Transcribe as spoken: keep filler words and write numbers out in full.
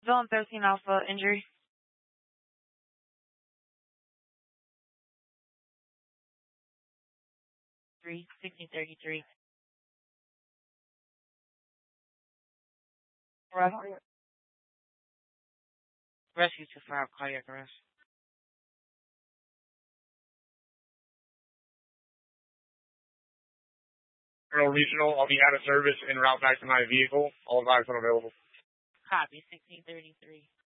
Zone thirteen Alpha injury. Three sixteen thirty three. Rescue to file cardiac arrest. Colonel Regional, I'll be out of service en route back to my vehicle. All advised unavailable. Copy sixteen thirty three.